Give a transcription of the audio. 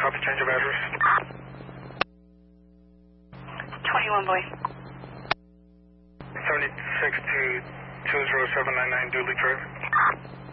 Copy, change of address. 21 boy. 76 to 20799 Dooley Drive.